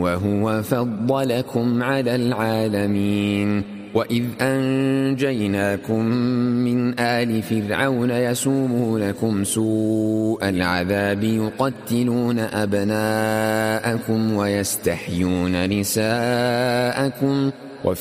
وهو فضلكم على العالمين. وإذ أنجيناكم من آل فرعون يسومونكم سوء العذاب يقتلون أبناءكم ويستحيون نساءكم